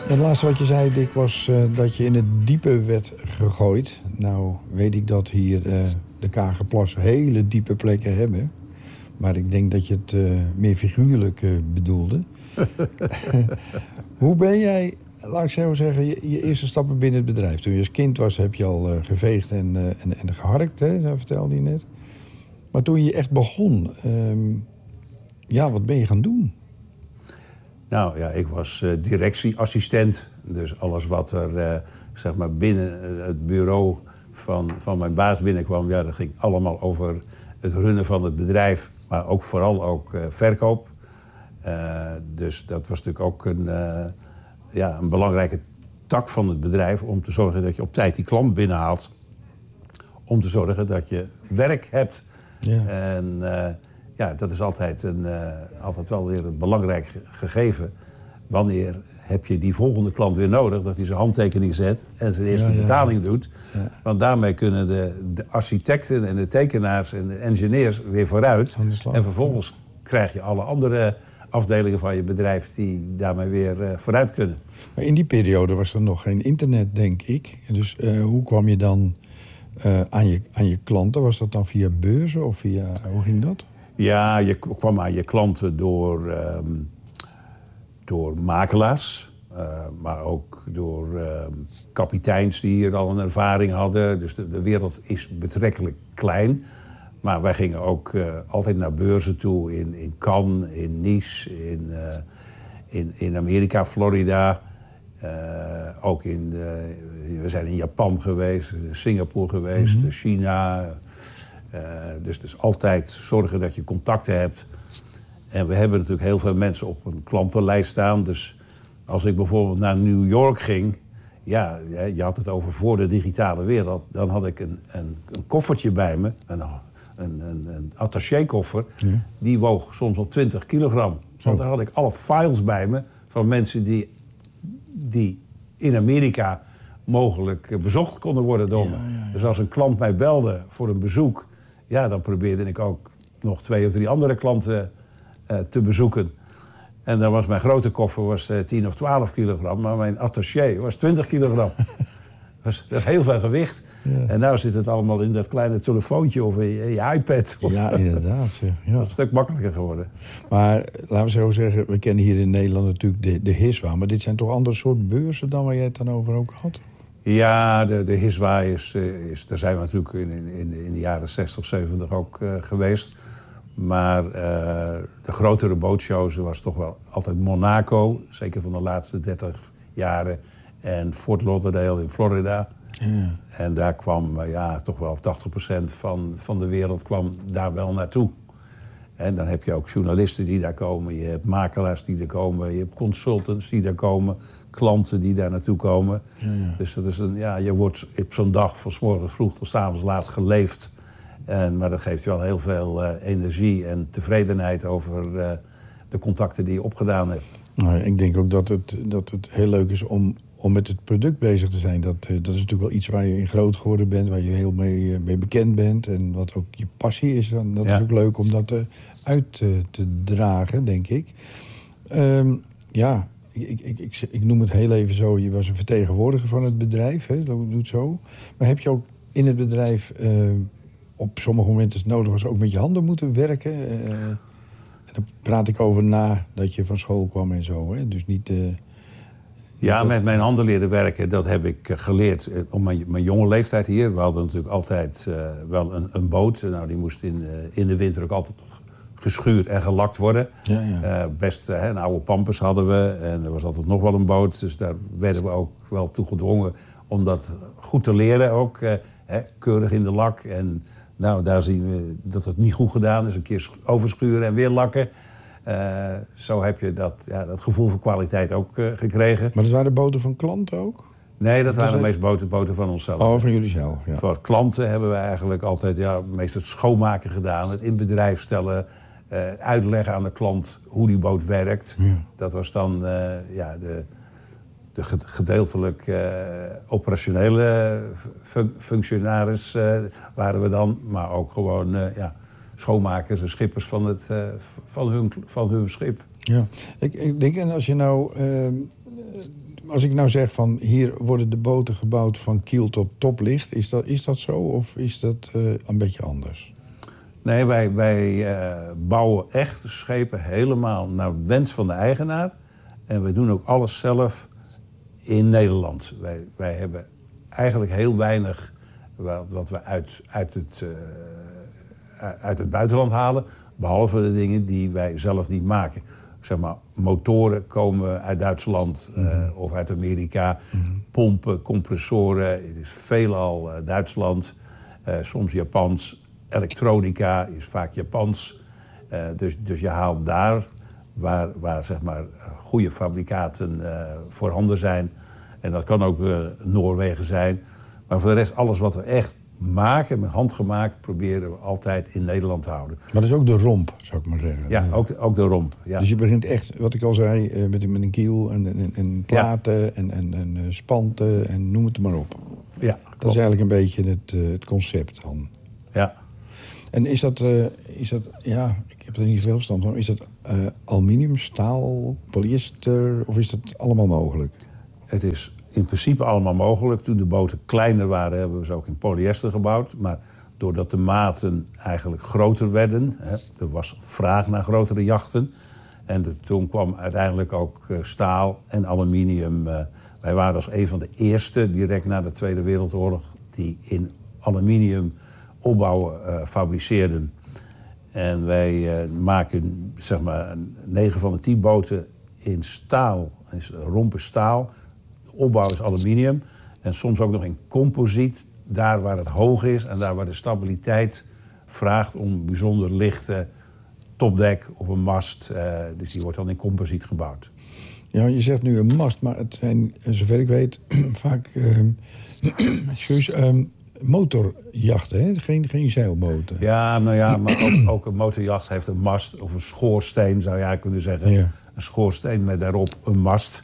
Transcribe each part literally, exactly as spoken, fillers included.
Het laatste wat je zei, Dick, was uh, dat je in het diepe werd gegooid. Nou weet ik dat hier uh, de Kagerplassen hele diepe plekken hebben. Maar ik denk dat je het uh, meer figuurlijk uh, bedoelde. Hoe ben jij, laat ik zo zeggen, je, je eerste stappen binnen het bedrijf? Toen je als kind was, heb je al uh, geveegd en, uh, en, en geharkt, hè? Dat vertelde je net. Maar toen je echt begon, um, ja, wat ben je gaan doen? Nou ja, ik was uh, directieassistent. Dus alles wat er uh, zeg maar binnen het bureau van, van mijn baas binnenkwam, ja, dat ging allemaal over het runnen van het bedrijf. Maar ook vooral ook uh, verkoop. Uh, dus dat was natuurlijk ook een, uh, ja, een belangrijke tak van het bedrijf om te zorgen dat je op tijd die klant binnenhaalt. Om te zorgen dat je werk hebt. Ja. En uh, ja, dat is altijd, een, uh, altijd wel weer een belangrijk gegeven. Wanneer heb je die volgende klant weer nodig, dat hij zijn handtekening zet en zijn eerste ja, ja, betaling ja. doet. Ja. Want daarmee kunnen de, de architecten en de tekenaars en de engineers weer vooruit. En vervolgens ja. krijg je alle andere afdelingen van je bedrijf die daarmee weer uh, vooruit kunnen. Maar in die periode was er nog geen internet, denk ik. Dus uh, hoe kwam je dan uh, aan, je, aan je klanten? Was dat dan via beurzen of via, hoe ging dat? Ja, je kwam aan je klanten door, um, door makelaars. Uh, maar ook door uh, kapiteins die hier al een ervaring hadden. Dus de, de wereld is betrekkelijk klein. Maar wij gingen ook uh, altijd naar beurzen toe in, in Cannes, in Nice, in, uh, in, in Amerika, Florida. Uh, ook in, uh, we zijn in Japan geweest, Singapore geweest, mm-hmm. China. Uh, dus, dus altijd zorgen dat je contacten hebt. En we hebben natuurlijk heel veel mensen op een klantenlijst staan. Dus als ik bijvoorbeeld naar New York ging, ja, je had het over voor de digitale wereld, dan had ik een, een, een koffertje bij me, een, een, een, een attachekoffer, ja. Die woog soms wel twintig kilogram. Want daar had ik alle files bij me van mensen die, die in Amerika mogelijk bezocht konden worden door me. Ja, ja, ja. Dus als een klant mij belde voor een bezoek, ja, dan probeerde ik ook nog twee of drie andere klanten uh, te bezoeken. En dan was mijn grote koffer was, uh, tien of twaalf kilogram, maar mijn attaché was twintig kilogram. dat, is, dat is heel veel gewicht. Ja. En nu zit het allemaal in dat kleine telefoontje of in je, in je iPad. Of, ja, inderdaad. Ja. Dat is een stuk makkelijker geworden. Maar laten we zo zeggen, we kennen hier in Nederland natuurlijk de, de HISWA. Maar dit zijn toch andere soort beurzen dan waar jij het dan over ook had? Ja, de, de HISWA is, is... Daar zijn we natuurlijk in, in, in de jaren zestig, zeventig ook uh, geweest. Maar uh, de grotere bootshows was toch wel altijd Monaco. Zeker van de laatste dertig jaren. En Fort Lauderdale in Florida. Ja. En daar kwam uh, ja, toch wel tachtig procent van, van de wereld kwam daar wel naartoe. En dan heb je ook journalisten die daar komen. Je hebt makelaars die er komen. Je hebt consultants die daar komen. Klanten die daar naartoe komen. Ja, ja. Dus dat is een, ja, je wordt op zo'n dag van 's morgens vroeg tot 's avonds laat geleefd. En, maar dat geeft je wel heel veel uh, energie en tevredenheid over uh, de contacten die je opgedaan hebt. Nou, ik denk ook dat het, dat het heel leuk is om, om met het product bezig te zijn. Dat, uh, dat is natuurlijk wel iets waar je in groot geworden bent, waar je heel mee, uh, mee bekend bent. En wat ook je passie is. En dat ja. is ook leuk om dat uh, uit uh, te dragen, denk ik. Um, ja, ik, ik, ik, ik noem het heel even zo. Je was een vertegenwoordiger van het bedrijf, hè, dat doet zo. Maar heb je ook in het bedrijf Uh, op sommige momenten is het nodig was ook met je handen moeten werken. Uh, en dan praat ik over nadat je van school kwam en zo. Hè? Dus niet... Uh, ja, dat... met mijn handen leren werken, dat heb ik geleerd op mijn, mijn jonge leeftijd hier. We hadden natuurlijk altijd uh, wel een, een boot. Nou, die moest in, uh, in de winter ook altijd geschuurd en gelakt worden. Ja, ja. Uh, best uh, een oude Pampers hadden we en er was altijd nog wel een boot. Dus daar werden we ook wel toe gedwongen om dat goed te leren. Ook uh, hè, keurig in de lak. En nou, daar zien we dat het niet goed gedaan is. Een keer overschuren en weer lakken. Uh, zo heb je dat, ja, dat gevoel voor kwaliteit ook uh, gekregen. Maar dat waren de boten van klanten ook? Nee, dat waren de meest boten, boten van onszelf. Oh, van jullie zelf, ja. Voor klanten hebben we eigenlijk altijd ja, meestal het schoonmaken gedaan. Het in bedrijf stellen. Uh, uitleggen aan de klant hoe die boot werkt. Ja. Dat was dan uh, ja, de, de gedeeltelijk uh, operationele fun- functionaris uh, waren we dan. Maar ook gewoon uh, ja, schoonmakers en schippers van, het, uh, van, hun, van hun schip. Ja, ik, ik denk, en als je nou... Uh, als ik nou zeg van hier worden de boten gebouwd van kiel tot toplicht, is dat, is dat zo of is dat uh, een beetje anders? Nee, wij, wij uh, bouwen echt schepen helemaal naar wens van de eigenaar. En we doen ook alles zelf in Nederland. Wij, wij hebben eigenlijk heel weinig wat, wat we uit, uit, het, uh, uit het buitenland halen. Behalve de dingen die wij zelf niet maken. Zeg maar, motoren komen uit Duitsland uh, mm-hmm. of uit Amerika. Mm-hmm. Pompen, compressoren, het is veelal uh, Duitsland. Uh, soms Japans. Elektronica is vaak Japans. Uh, dus, dus je haalt daar waar, waar zeg maar, goede fabrikaten uh, voorhanden zijn. En dat kan ook uh, Noorwegen zijn. Maar voor de rest, alles wat we echt maken, met hand gemaakt, proberen we altijd in Nederland te houden. Maar dat is ook de romp, zou ik maar zeggen. Ja, ja. Ook, de, ook de romp. Ja. Dus je begint echt, wat ik al zei, met, met een kiel en, en, en platen ja. en, en, en spanten en noem het maar op. Ja, dat klopt. Is eigenlijk een beetje het, het concept dan. Ja. En is dat, uh, is dat, ja, ik heb er niet veel verstand van, is dat uh, aluminium, staal, polyester of is dat allemaal mogelijk? Het is in principe allemaal mogelijk. Toen de boten kleiner waren, hebben we ze ook in polyester gebouwd. Maar doordat de maten eigenlijk groter werden, hè, er was vraag naar grotere jachten. En de, toen kwam uiteindelijk ook uh, staal en aluminium. Uh, wij waren als een van de eerste, direct na de Tweede Wereldoorlog, die in aluminium opbouwen uh, fabriceerden. En wij uh, maken zeg maar negen van de tien boten in staal, is rompen staal. De opbouw is aluminium en soms ook nog in composiet, daar waar het hoog is en daar waar de stabiliteit vraagt om bijzonder lichte topdek of een mast. Uh, dus die wordt dan in composiet gebouwd. Ja, je zegt nu een mast, maar het zijn, zover ik weet, vaak uh, excuus, uh, motorjachten, hè? Geen, geen zeilboten. Ja, nou ja, maar ook, ook een motorjacht heeft een mast of een schoorsteen, zou jij kunnen zeggen. Ja. Een schoorsteen met daarop een mast.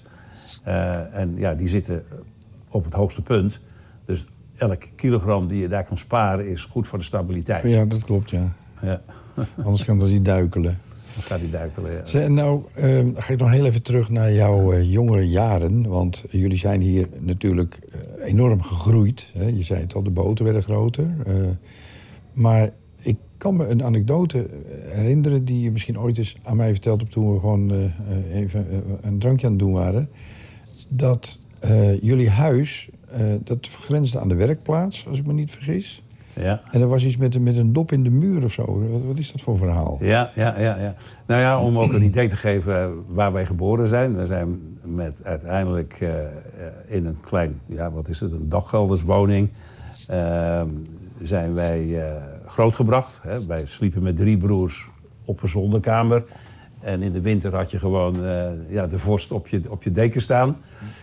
Uh, en ja, die zitten op het hoogste punt. Dus elk kilogram die je daar kan sparen is goed voor de stabiliteit. Ja, dat klopt, ja. ja. Anders kan dat niet duikelen. Dan gaat hij duikelen, ja. Zeg, nou, uh, ga ik nog heel even terug naar jouw uh, jonge jaren. Want jullie zijn hier natuurlijk uh, enorm gegroeid. Hè? Je zei het al, de boten werden groter. Uh, maar ik kan me een anekdote herinneren die je misschien ooit eens aan mij verteld hebt toen we gewoon uh, even uh, een drankje aan het doen waren. Dat uh, jullie huis, uh, dat grensde aan de werkplaats, als ik me niet vergis. Ja. En er was iets met, met een dop in de muur of zo. Wat, wat is dat voor verhaal? Ja, ja, ja, ja. Nou ja, om ook een idee te geven waar wij geboren zijn. We zijn met uiteindelijk uh, in een klein, ja, wat is het, een daggelderswoning. Uh, zijn wij uh, grootgebracht. Hè. Wij sliepen met drie broers op een zolderkamer. En in de winter had je gewoon uh, ja, de vorst op je, op je deken staan.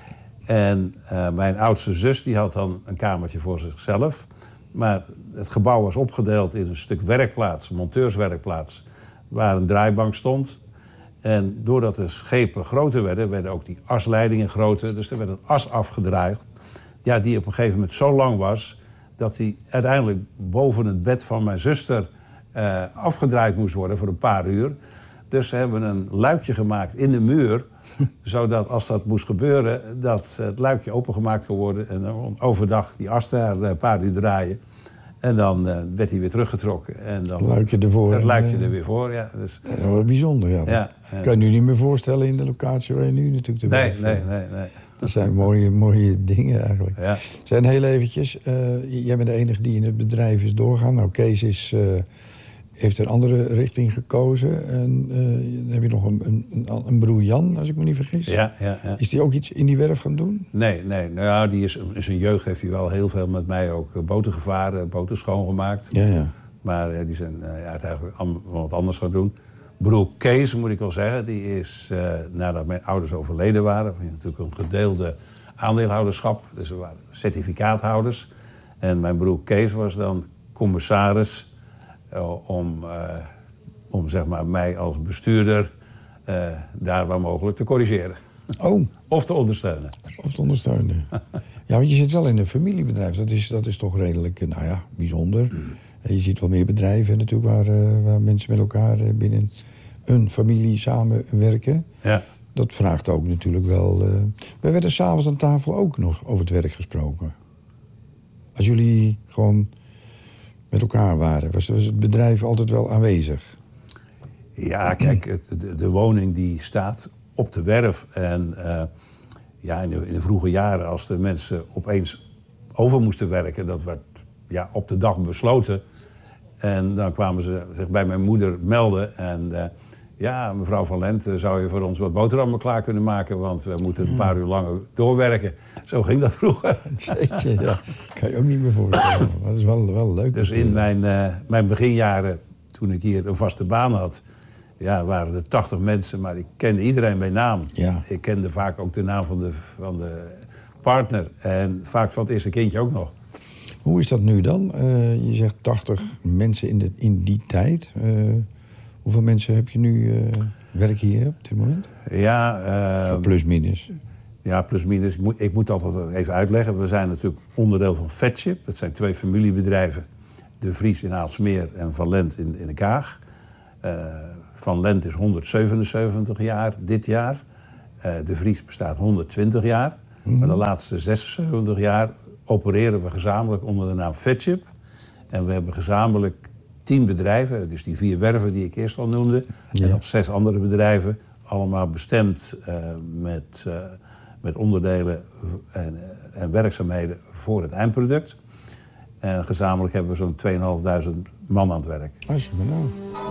En uh, mijn oudste zus die had dan een kamertje voor zichzelf. Maar het gebouw was opgedeeld in een stuk werkplaats, een monteurswerkplaats, waar een draaibank stond. En doordat de schepen groter werden, werden ook die asleidingen groter. Dus er werd een as afgedraaid, ja, die op een gegeven moment zo lang was dat die uiteindelijk boven het bed van mijn zuster uh, afgedraaid moest worden voor een paar uur. Dus ze hebben een luikje gemaakt in de muur, zodat als dat moest gebeuren, dat het luikje opengemaakt kon worden en dan overdag die as daar een paar uur draaien. En dan uh, werd hij weer teruggetrokken. En dan luikje ervoor. Dat luikje er weer voor, ja. Dus, dat is wel bijzonder, ja. ja dat kan je nu niet meer voorstellen in de locatie waar je nu natuurlijk te nee, werken. Nee, nee, nee. Dat zijn mooie, mooie dingen eigenlijk. Ja. Zijn heel eventjes, uh, jij bent de enige die in het bedrijf is doorgaan. Nou, Kees is... Uh, heeft een andere richting gekozen. En uh, dan heb je nog een, een, een broer Jan, als ik me niet vergis. Ja, ja, ja. Is die ook iets in die werf gaan doen? Nee, nee. Nou ja, die is, in zijn jeugd heeft hij wel heel veel met mij ook boten gevaren, boten schoongemaakt. Ja, ja. Maar uh, die zijn uh, ja, uiteindelijk wat anders gaan doen. Broer Kees, moet ik wel zeggen, die is, uh, nadat mijn ouders overleden waren, we natuurlijk een gedeelde aandeelhouderschap. Dus we waren certificaathouders. En mijn broer Kees was dan commissaris Uh, om, uh, om zeg maar, mij als bestuurder uh, daar waar mogelijk te corrigeren. Oh. Of te ondersteunen. Of te ondersteunen. Ja, want je zit wel in een familiebedrijf. Dat is, dat is toch redelijk, nou ja, bijzonder. Mm. Je ziet wel meer bedrijven natuurlijk waar, uh, waar mensen met elkaar uh, binnen een familie samenwerken. Ja. dat vraagt ook natuurlijk wel... Uh... Wij werden s'avonds aan tafel ook nog over het werk gesproken. Als jullie gewoon met elkaar waren, was, was het bedrijf altijd wel aanwezig? Ja, kijk, het, de, de woning die staat op de werf. En uh, ja, in de, in de vroege jaren, als de mensen opeens over moesten werken... dat werd ja, op de dag besloten. En dan kwamen ze zich bij mijn moeder melden. En uh, ja, mevrouw Van Lent, zou je voor ons wat boterhammen klaar kunnen maken? Want we moeten een paar uur langer doorwerken. Zo ging dat vroeger. Jeetje, ja. Kan je ook niet meer voorstellen. Dat is wel, wel leuk. Dus in mijn, uh, mijn beginjaren, toen ik hier een vaste baan had... ja, waren er tachtig mensen, maar ik kende iedereen bij naam. Ja. Ik kende vaak ook de naam van de, van de partner. En vaak van het eerste kindje ook nog. Hoe is dat nu dan? Uh, je zegt tachtig mensen in, de, in die tijd. Uh, hoeveel mensen heb je nu uh, werken hier op dit moment? Ja, uh, plus minus. Ja, plus minus. Ik moet, ik moet altijd even uitleggen. We zijn natuurlijk onderdeel van Vetship. Het zijn twee familiebedrijven. De Vries in Aalsmeer en Van Lent in, in de Kaag. Uh, Van Lent is honderdzevenenzeventig jaar dit jaar. Uh, de Vries bestaat honderdtwintig jaar. Mm-hmm. Maar de laatste zesenzeventig jaar opereren we gezamenlijk onder de naam Vetship. En we hebben gezamenlijk tien bedrijven, dus die vier werven die ik eerst al noemde. Ja. En nog zes andere bedrijven, allemaal bestemd uh, met, uh, met onderdelen en, uh, en werkzaamheden voor het eindproduct. En gezamenlijk hebben we zo'n tweeënhalfduizend man aan het werk. Als je me nou.